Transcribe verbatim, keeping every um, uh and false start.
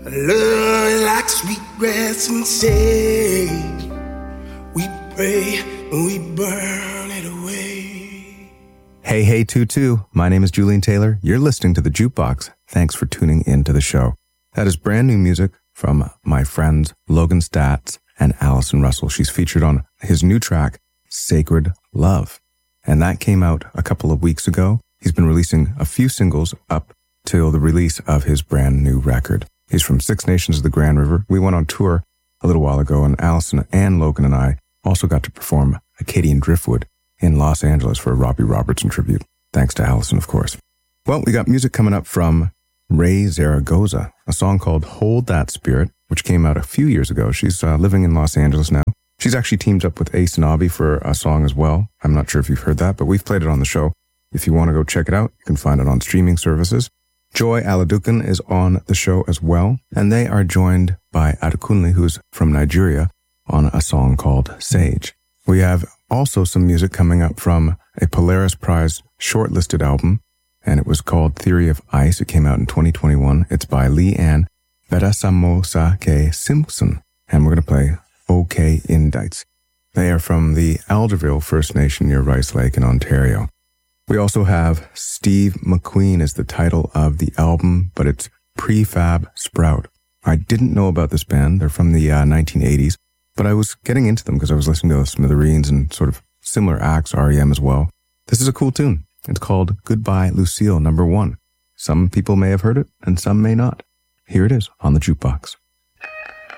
Love like sweet grass and sage. We pray and we burn it away. Hey, hey, Tutu. My name is Julian Taylor. You're listening to The Jukebox. Thanks for tuning in to the show. That is brand new music from my friends Logan Statz and Allison Russell. She's featured on his new track, Sacred Love. And that came out a couple of weeks ago. He's been releasing a few singles up till the release of his brand new record. He's from Six Nations of the Grand River. We went on tour a little while ago, and Allison and Logan and I also got to perform Acadian Driftwood in Los Angeles for a Robbie Robertson tribute. Thanks to Allison, of course. Well, we got music coming up from Ray Zaragoza, a song called Hold That Spirit, which came out a few years ago. She's uh, living in Los Angeles now. She's actually teamed up with Ace and Abby for a song as well. I'm not sure if you've heard that, but we've played it on the show. If you want to go check it out, you can find it on streaming services. Joy Aladukan is on the show as well, and they are joined by Adekunle, who's from Nigeria, on a song called Sage. We have also some music coming up from a Polaris Prize shortlisted album, and it was called Theory of Ice. It came out in twenty twenty-one. It's by Leanne Berasamosake Simpson, and we're going to play OK Indites. They are from the Alderville First Nation near Rice Lake in Ontario. We also have Steve McQueen is the title of the album, but it's Prefab Sprout. I didn't know about this band. They're from the uh, nineteen eighties, but I was getting into them because I was listening to the Smithereens and sort of similar acts, R E M as well. This is a cool tune. It's called Goodbye Lucille, number one. Some people may have heard it and some may not. Here it is on the Jukebox.